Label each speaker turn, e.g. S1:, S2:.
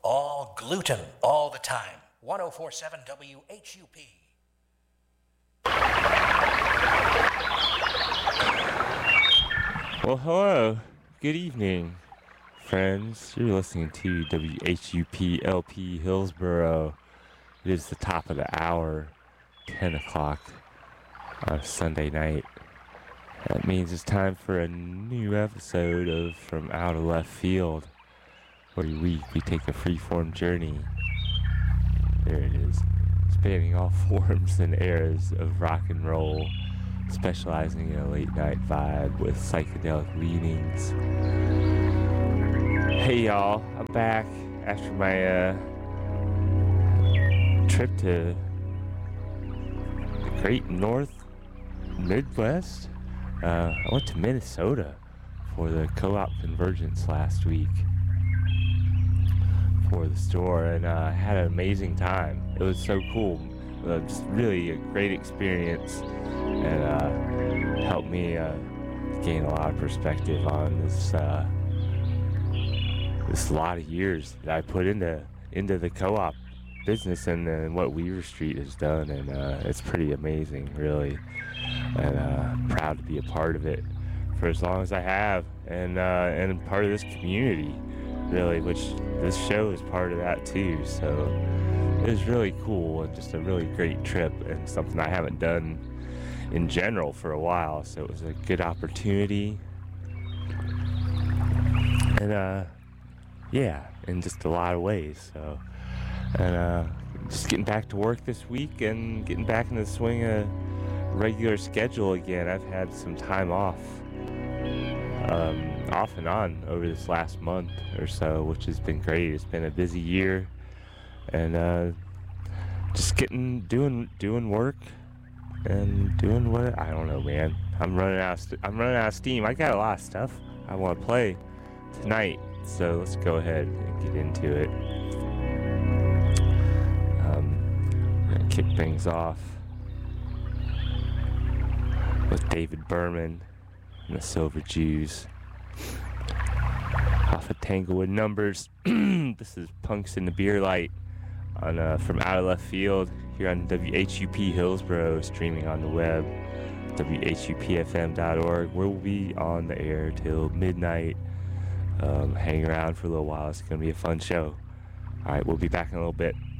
S1: all gluten, all the time. 1047 WHUP.
S2: Well, hello. Good evening, friends. You're listening to WHUP LP Hillsboro. It is the top of the hour, 10 o'clock on a Sunday night. That means it's time for a new episode of From Out of Left Field, where we take a freeform journey. There it is, spanning all forms and eras of rock and roll, specializing in a late night vibe with psychedelic leanings. Hey y'all, I'm back after my trip to the Great North Midwest. I went to Minnesota for the Co-op Convergence last week for the store, and I had an amazing time. It was so cool. Just really a great experience, and helped me gain a lot of perspective on this lot of years that I put into the co-op business and what Weaver Street has done, and it's pretty amazing, really, and proud to be a part of it for as long as I have, and part of this community, really, which this show is part of that too. So it was really cool and just a really great trip, and something I haven't done in general for a while, so it was a good opportunity, and yeah, in just a lot of ways. So, and just getting back to work this week and getting back in the swing of regular schedule again. I've had some time off and on over this last month or so, which has been great. It's been a busy year, and just doing work and doing what, I don't know, man. I'm running out of steam. I got a lot of stuff I want to play tonight, so let's go ahead and get into it. I'm gonna kick things off with David Berman and the Silver Jews off of Tanglewood Numbers. This is Punks in the Beer Light on From Out of Left Field here on WHUP Hillsboro, streaming on the web, WHUPFM.org. We'll be on the air till midnight. Hang around for a little while. It's going to be a fun show. All right, we'll be back in a little bit.